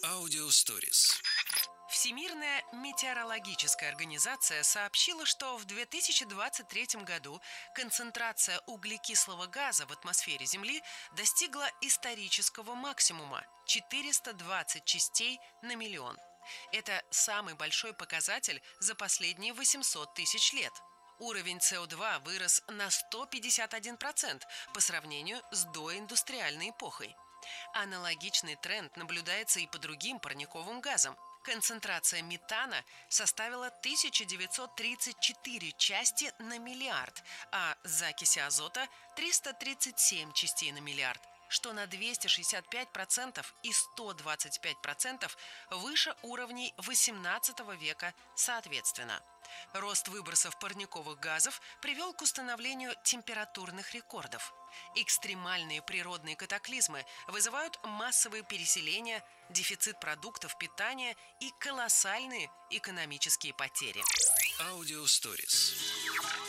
Аудиосторис. Всемирная метеорологическая организация сообщила, что в 2023 году концентрация углекислого газа в атмосфере Земли достигла исторического максимума – 420 частей на миллион. Это самый большой показатель за последние 800 тысяч лет. Уровень СО2 вырос на 151% по сравнению с доиндустриальной эпохой. Аналогичный тренд наблюдается и по другим парниковым газам. Концентрация метана составила 1934 части на миллиард, а закиси азота – 337 частей на миллиард, что на 265% и 125% выше уровней XVIII века соответственно. Рост выбросов парниковых газов привел к установлению температурных рекордов. Экстремальные природные катаклизмы вызывают массовые переселения, дефицит продуктов питания и колоссальные экономические потери. Аудиосторис.